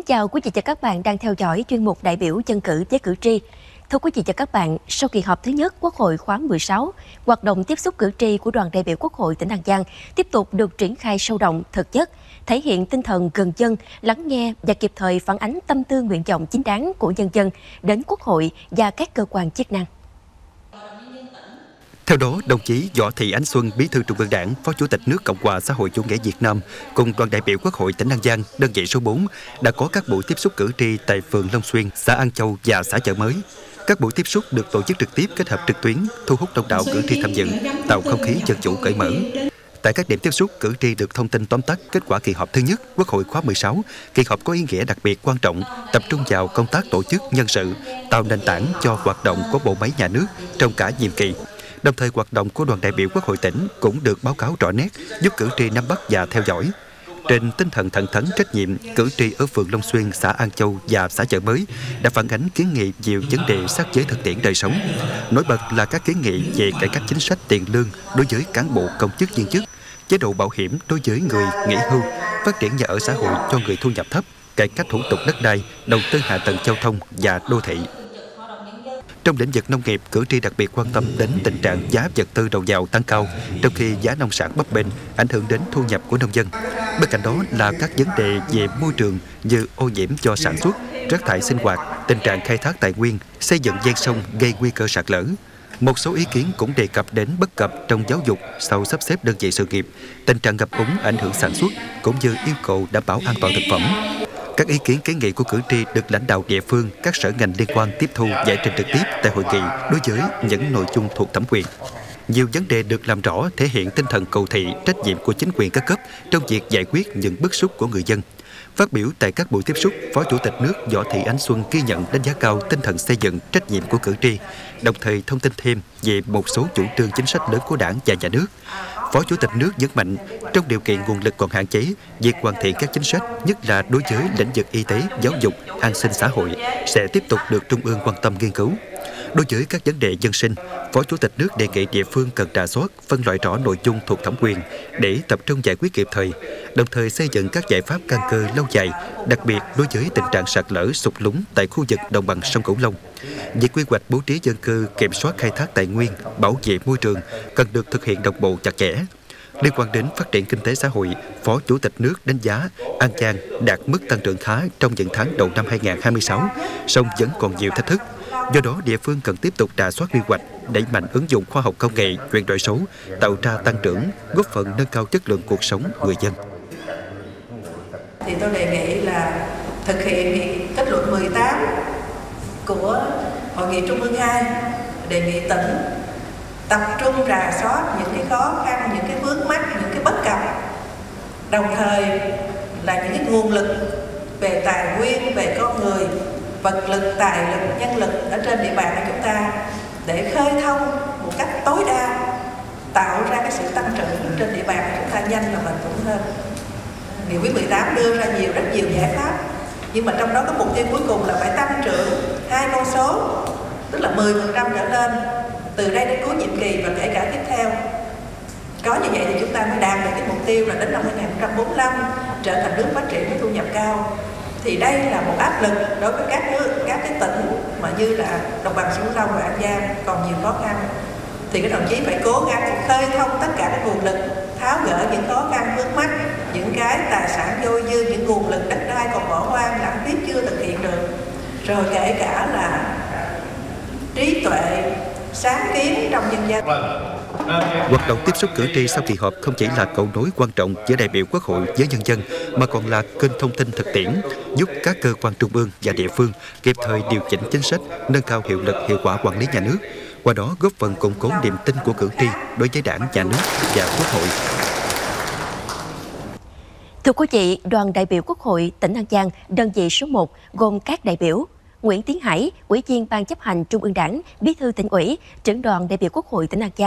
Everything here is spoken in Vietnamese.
chào quý vị và các bạn đang theo dõi chuyên mục đại biểu dân cử với cử tri. Thưa quý vị và các bạn, sau kỳ họp thứ nhất Quốc hội khóa 16, hoạt động tiếp xúc cử tri của đoàn đại biểu Quốc hội tỉnh An Giang tiếp tục được triển khai sâu rộng, thực chất, thể hiện tinh thần gần dân, lắng nghe và kịp thời phản ánh tâm tư nguyện vọng chính đáng của nhân dân đến Quốc hội và các cơ quan chức năng. Theo đó, đồng chí Võ Thị Ánh Xuân, Bí thư Trung ương Đảng, Phó Chủ tịch nước Cộng hòa Xã hội Chủ nghĩa Việt Nam cùng đoàn đại biểu Quốc hội tỉnh An Giang, đơn vị số 4 đã có các buổi tiếp xúc cử tri tại phường Long Xuyên, xã An Châu và xã Chợ Mới. Các buổi tiếp xúc được tổ chức trực tiếp kết hợp trực tuyến, thu hút đông đảo cử tri tham dự, tạo không khí dân chủ cởi mở. Tại các điểm tiếp xúc, cử tri được thông tin tóm tắt kết quả kỳ họp thứ nhất Quốc hội khóa 16. Kỳ họp có ý nghĩa đặc biệt quan trọng, tập trung vào công tác tổ chức nhân sự, tạo nền tảng cho hoạt động của bộ máy nhà nước trong cả nhiệm kỳ. Đồng thời, hoạt động của đoàn đại biểu Quốc hội tỉnh cũng được báo cáo rõ nét, giúp cử tri nắm bắt và theo dõi. Trên tinh thần thẳng thắn trách nhiệm, cử tri ở phường Long Xuyên, xã An Châu và xã Chợ Mới đã phản ánh kiến nghị nhiều vấn đề sát với thực tiễn đời sống. Nổi bật là các kiến nghị về cải cách chính sách tiền lương đối với cán bộ công chức viên chức, chế độ bảo hiểm đối với người nghỉ hưu, phát triển nhà ở xã hội cho người thu nhập thấp, cải cách thủ tục đất đai, đầu tư hạ tầng giao thông và đô thị. Trong lĩnh vực nông nghiệp, cử tri đặc biệt quan tâm đến tình trạng giá vật tư đầu vào tăng cao, trong khi giá nông sản bấp bênh, ảnh hưởng đến thu nhập của nông dân. Bên cạnh đó là các vấn đề về môi trường như ô nhiễm do sản xuất, rác thải sinh hoạt, tình trạng khai thác tài nguyên, xây dựng ven sông gây nguy cơ sạt lở. Một số ý kiến cũng đề cập đến bất cập trong giáo dục sau sắp xếp đơn vị sự nghiệp, tình trạng ngập úng ảnh hưởng sản xuất, cũng như yêu cầu đảm bảo an toàn thực phẩm. Các ý kiến kiến nghị của cử tri được lãnh đạo địa phương, các sở ngành liên quan tiếp thu giải trình trực tiếp tại hội nghị đối với những nội dung thuộc thẩm quyền. Nhiều vấn đề được làm rõ thể hiện tinh thần cầu thị, trách nhiệm của chính quyền các cấp trong việc giải quyết những bức xúc của người dân. Phát biểu tại các buổi tiếp xúc, Phó Chủ tịch nước Võ Thị Ánh Xuân ghi nhận đánh giá cao tinh thần xây dựng, trách nhiệm của cử tri, đồng thời thông tin thêm về một số chủ trương chính sách lớn của Đảng và Nhà nước. Phó Chủ tịch nước nhấn mạnh, trong điều kiện nguồn lực còn hạn chế, việc hoàn thiện các chính sách, nhất là đối với lĩnh vực y tế, giáo dục, an sinh xã hội, sẽ tiếp tục được Trung ương quan tâm nghiên cứu. Đối với các vấn đề dân sinh, Phó Chủ tịch nước đề nghị địa phương cần rà soát, phân loại rõ nội dung thuộc thẩm quyền để tập trung giải quyết kịp thời, đồng thời xây dựng các giải pháp căn cơ lâu dài, đặc biệt đối với tình trạng sạt lở, sụt lún tại khu vực đồng bằng sông Cửu Long. Việc quy hoạch bố trí dân cư, kiểm soát khai thác tài nguyên, bảo vệ môi trường cần được thực hiện đồng bộ chặt chẽ. Liên quan đến phát triển kinh tế xã hội, Phó Chủ tịch nước đánh giá An Giang đạt mức tăng trưởng khá trong những tháng đầu năm 2026, song vẫn còn nhiều thách thức. Do đó, địa phương cần tiếp tục rà soát quy hoạch, đẩy mạnh ứng dụng khoa học công nghệ, chuyển đổi số, tạo ra tăng trưởng, góp phần nâng cao chất lượng cuộc sống người dân. Thì tôi đề nghị là thực hiện kết luận 18 của Hội nghị Trung ương 2, đề nghị tỉnh tập trung rà soát những cái khó khăn, những cái vướng mắc, những cái bất cập, đồng thời là những cái nguồn lực về tài nguyên, về con người, vật lực, tài lực, nhân lực ở trên địa bàn của chúng ta để khơi thông một cách tối đa, tạo ra cái sự tăng trưởng trên địa bàn của chúng ta nhanh và bền vững hơn. Nghị quyết 18 đưa ra rất nhiều giải pháp, nhưng mà trong đó có mục tiêu cuối cùng là phải tăng trưởng 2 con số, tức là 10% trở lên từ đây đến cuối nhiệm kỳ và kể cả tiếp theo. Có như vậy thì chúng ta mới đạt được cái mục tiêu là đến năm 2045 trở thành nước phát triển với thu nhập cao. Thì đây là một áp lực đối với các cái tỉnh mà như là đồng bằng sông Cửu Long và An Giang còn nhiều khó khăn. Thì các đồng chí phải cố gắng khơi thông tất cả các nguồn lực, tháo gỡ những khó khăn vướng mắc, những cái tài sản dôi dư, những nguồn lực đất đai còn bỏ hoang lãng phí chưa thực hiện được, rồi kể cả là trí tuệ, sáng kiến trong nhân dân. Hoạt động tiếp xúc cử tri sau kỳ họp không chỉ là cầu nối quan trọng giữa đại biểu Quốc hội với nhân dân, mà còn là kênh thông tin thực tiễn, giúp các cơ quan trung ương và địa phương kịp thời điều chỉnh chính sách, nâng cao hiệu lực hiệu quả quản lý nhà nước, qua đó góp phần củng cố niềm tin của cử tri đối với Đảng, Nhà nước và Quốc hội. Thưa quý vị, đoàn đại biểu Quốc hội tỉnh An Giang, đơn vị số 1 gồm các đại biểu Nguyễn Tiến Hải, Ủy viên Ban chấp hành Trung ương Đảng, Bí thư Tỉnh ủy, Trưởng đoàn đại biểu Quốc hội tỉnh An Giang.